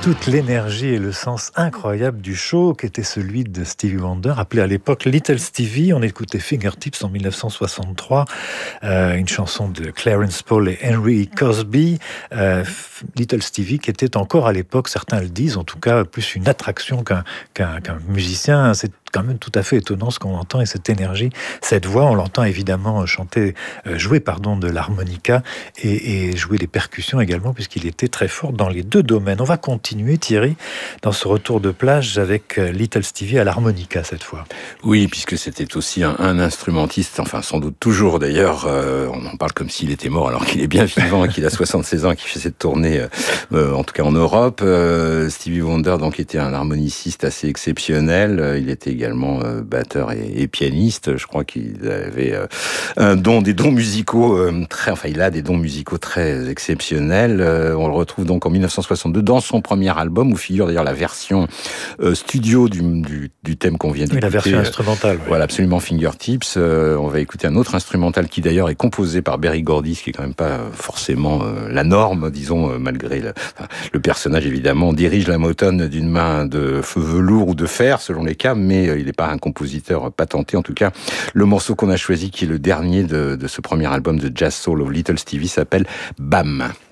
toute l'énergie et le sens incroyable du show qu'était celui de Stevie Wonder, appelé à l'époque Little Stevie. On écoutait Fingertips en 1963, une chanson de Clarence Paul et Henry Cosby. Little Stevie qui était encore à l'époque, certains le disent, en tout cas plus une attraction qu'un musicien. C'est quand même tout à fait étonnant ce qu'on entend et cette énergie, cette voix. On l'entend évidemment jouer de l'harmonica et jouer des percussions également, puisqu'il était très fort dans les deux domaines. On va continuer, Thierry, dans ce retour de plage avec Little Stevie à l'harmonica cette fois. Oui, puisque c'était aussi un instrumentiste, enfin sans doute toujours d'ailleurs, on en parle comme s'il était mort alors qu'il est bien vivant et qu'il a 76 ans et qu'il fait cette tournée, en tout cas en Europe. Stevie Wonder donc était un harmoniciste assez exceptionnel, il était également batteur et pianiste. Je crois qu'il avait des dons musicaux il a des dons musicaux très exceptionnels. On le retrouve donc en 1962 dans son premier album où figure d'ailleurs la version studio du thème qu'on vient d'écouter. Oui, la version instrumentale. Oui. Voilà, absolument, Fingertips. On va écouter un autre instrumental qui d'ailleurs est composé par Berry Gordy, ce qui est quand même pas forcément la norme, disons, malgré le personnage évidemment dirige la Motown d'une main de feu velours ou de fer selon les cas, mais il n'est pas un compositeur patenté. En tout cas, le morceau qu'on a choisi, qui est le dernier de ce premier album de Jazz Soul of Little Stevie, s'appelle Bam.